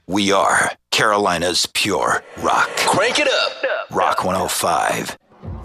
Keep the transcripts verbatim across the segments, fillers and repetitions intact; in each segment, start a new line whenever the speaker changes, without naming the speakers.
We are Carolina's pure rock.
Crank it up.
Rock one oh five.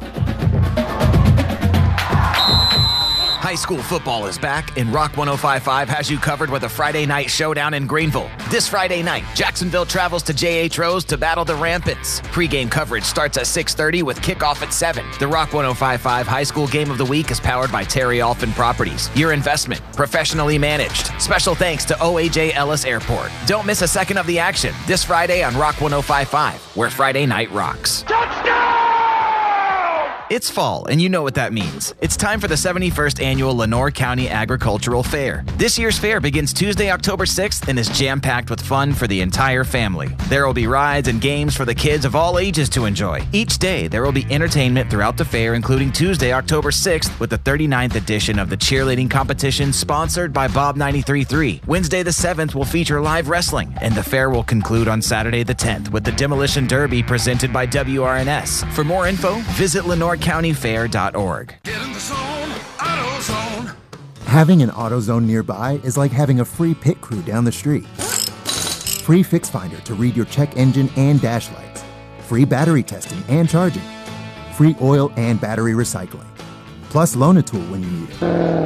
High school football is back, and Rock one oh five point five has you covered with a Friday night showdown in Greenville. This Friday night, Jacksonville travels to J H. Rose to battle the Rampants. Pre-game coverage starts at six thirty with kickoff at seven. The Rock one oh five point five High School Game of the Week is powered by Terry Alfin Properties. Your investment, professionally managed. Special thanks to O A J Ellis Airport. Don't miss a second of the action this Friday on Rock one oh five point five, where Friday night rocks. Touchdown! It's fall, and you know what that means. It's time for the seventy-first Annual Lenoir County Agricultural Fair. This year's fair begins Tuesday, October sixth, and is jam-packed with fun for the entire family. There will be rides and games for the kids of all ages to enjoy. Each day, there will be entertainment throughout the fair, including Tuesday, October sixth, with the thirty-ninth edition of the cheerleading competition sponsored by Bob ninety-three point three. Wednesday the seventh will feature live wrestling, and the fair will conclude on Saturday the tenth with the Demolition Derby presented by W R N S. For more info, visit Lenoir County Fair dot org.
Get in the zone, AutoZone.
Having an AutoZone nearby is like having a free pit crew down the street. Free Fix Finder to read your check engine and dash lights. Free battery testing and charging. Free oil and battery recycling. Plus Loan-A-Tool when you need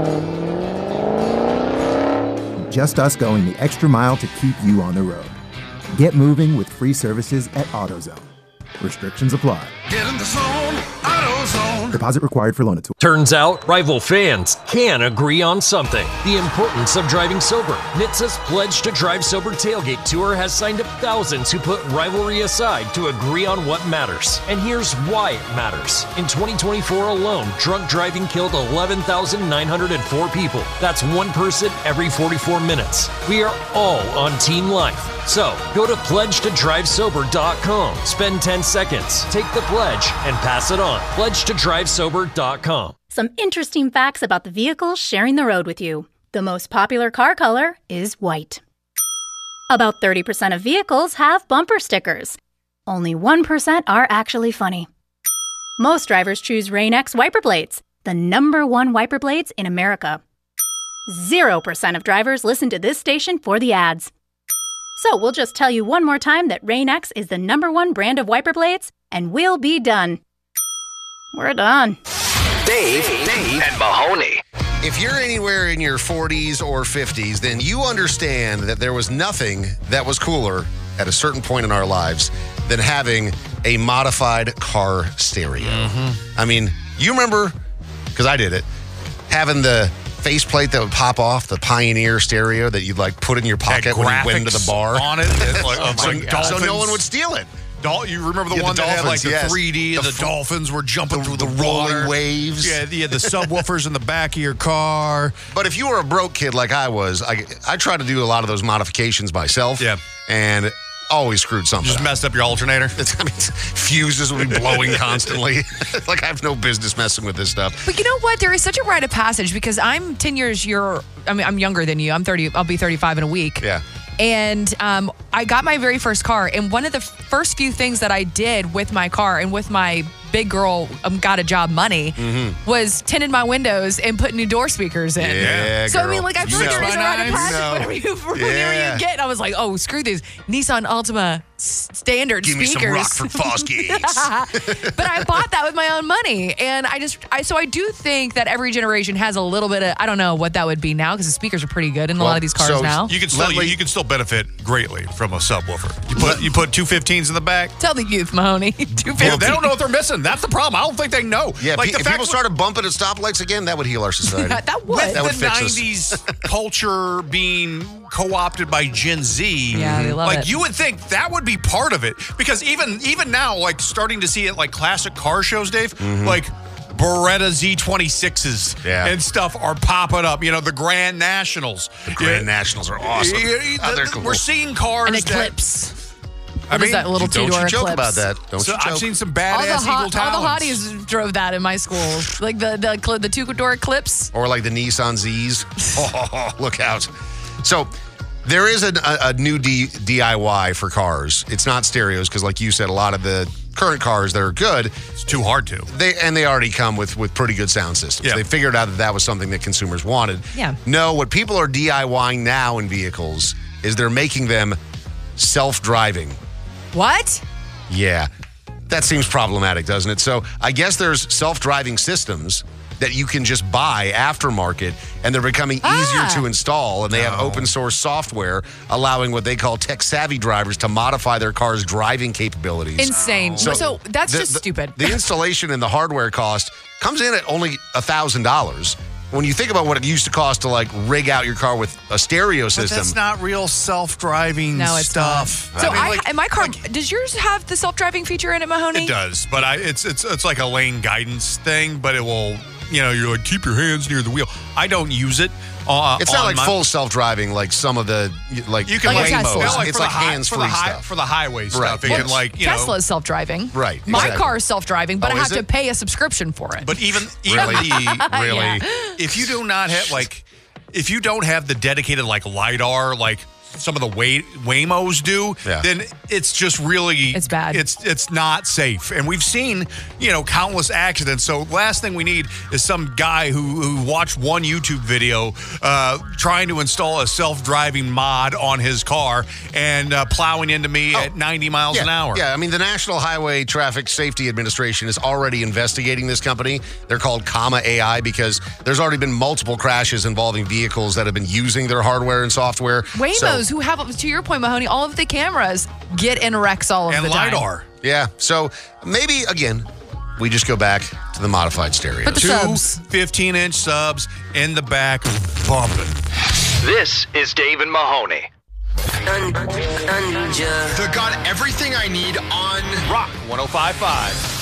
it. Just us going the extra mile to keep you on the road. Get moving with free services at AutoZone. Restrictions apply.
Get in the zone, AutoZone.
Deposit required for Loan-A-Tool.
Turns out, rival fans can agree on something. The importance of driving sober. N H T S A's Pledge to Drive Sober Tailgate Tour has signed up thousands who put rivalry aside to agree on what matters. And here's why it matters. In twenty twenty-four alone, drunk driving killed eleven thousand nine hundred four people. That's one person every forty-four minutes. We are all on Team Life. So, go to pledge to drive sober dot com, spend ten seconds, take the pledge, and pass it on. pledge to drive sober dot com.
Some interesting facts about the vehicles sharing the road with you. The most popular car color is white. About thirty percent of vehicles have bumper stickers. Only one percent are actually funny. Most drivers choose Rain-X wiper blades, the number one wiper blades in America. Zero percent of drivers listen to this station for the ads. So we'll just tell you one more time that Rain-X is the number one brand of wiper blades, and we'll be done. We're done.
Dave, Dave, and Mahoney.
If you're anywhere in your forties or fifties, then you understand that there was nothing that was cooler at a certain point in our lives than having a modified car stereo. Mm-hmm. I mean, you remember, because I did it, having the faceplate that would pop off, the Pioneer stereo that you'd like put in your pocket when you went into the bar
on it. Like, oh
so,
my
so no one would steal it.
Dol- you remember the
yeah,
one
the
that had like the
yes.
three D and
the,
the dolphins were jumping
the,
through the,
the rolling
water.
waves.
Yeah, you had the subwoofers in the back of your car.
But if you were a broke kid like I was, I, I tried to do a lot of those modifications myself.
Yeah.
And always screwed something
Just
up.
messed up your alternator?
It's, I mean, fuses would be blowing constantly. Like, I have no business messing with this stuff.
But you know what? There is such a rite of passage because I'm ten years you're I mean I'm younger than you. I'm thirty. I'll be thirty-five in a week.
Yeah.
And um, I got my very first car, and one of the first few things that I did with my car and with my big girl um, got a job money
mm-hmm.
was tinted my windows and put new door speakers in.
Yeah,
so
girl.
I mean, like I feel
You
like there
know.
is a rite of passage
You know.
whenever you,
Yeah.
whenever you get. I was like, oh, screw these Nissan Altima s- standard
Give
speakers.
me some Rockford Fosgates.
But I bought that with my own money, and I just, I so I do think that every generation has a little bit of, I don't know what that would be now because the speakers are pretty good in a
Well,
lot of these cars
so
now.
You can still you, you can still benefit greatly from a subwoofer. You put you put two fifteens in the back.
Tell the youth, Mahoney. two fifty.
Well, they don't know what they're missing. That's the problem. I don't think they know.
Yeah,
like
pe-
the
if
fact
people started bumping at stoplights again, that would heal our society.
that would.
with
That would
the
fix us.
nineties culture being co-opted by Gen Z.
Yeah, they love
like
it.
you would think that would be part of it because even even now, like starting to see it like classic car shows, Dave,
Mm-hmm.
like Beretta Z twenty-sixes
Yeah.
and stuff are popping up. You know, the Grand Nationals.
The Grand Nationals are awesome.
Yeah, yeah,
Oh, they're
the-
cool.
We're seeing cars
An
that-
Eclipse.
I
What
mean,
is that little
Don't
two-door
you joke
Eclipse?
about that. Don't
so
you joke.
I've seen some
All
badass
the,
Eagle
hot, all
Talons.
the hotties drove that in my school. Like the the, the two-door Eclipse.
Or like the Nissan Zs. Oh, look out. So there is a, a, a new D, DIY for cars. It's not stereos because like you said, a lot of the current cars that are good,
It's too hard to.
they and they already come with, with pretty good sound systems.
Yeah.
They figured out that that was something that consumers wanted.
Yeah.
No, what people are DIYing now in vehicles is they're making them self-driving.
What?
Yeah, that seems problematic, doesn't it? So I guess there's self-driving systems that you can just buy aftermarket, and they're becoming
Ah.
easier to install, and they have
No.
open source software allowing what they call tech-savvy drivers to modify their car's driving capabilities.
Insane. So, that's
the-
just
the-
stupid.
The installation and the hardware cost comes in at only one thousand dollars. When you think about what it used to cost to like rig out your car with a stereo
But
system.
that's not real self-driving
No, it's
stuff.
not. So
mean,
I,
like-
in my car, does yours have the self-driving feature in it, Mahoney?
It does, but I it's it's it's like a lane guidance thing, but it will, you know, you're like keep your hands near the wheel. I don't use it. Uh,
It's not
on
like
my-
full self-driving like some of the like
You can
Like a
Waymo.
Tesla.
Yeah,
It's
for
like
the high-
hands-free
for the high,
stuff.
for the highway
Right.
stuff. It
Yes.
can like you know.
Tesla's self-driving.
Right,
My
exactly.
car is self-driving, but
Oh,
I have
is
to
it?
pay a subscription for it.
But even even
Really?
the
Really?
Yeah.
if you do not have like if you don't have the dedicated like LiDAR like some of the Way, Waymos do,
Yeah.
then it's just really
It's bad.
It's it's not safe, and we've seen you know countless accidents. So last thing we need is some guy who who watched one YouTube video uh, trying to install a self-driving mod on his car and uh, plowing into me at ninety miles
yeah,
an hour.
Yeah, I mean, the National Highway Traffic Safety Administration is already investigating this company. They're called Comma A I because there's already been multiple crashes involving vehicles that have been using their hardware and software.
Waymos,
So,
who have, to your point, Mahoney, all of the cameras get in wrecks all of
and
the time.
LiDAR.
yeah, so maybe, again, we just go back to the modified stereo.
But the
Two
subs.
fifteen-inch subs in the back, bumping.
This is Dave and Mahoney.
They got everything I need on
Rock one oh five point five.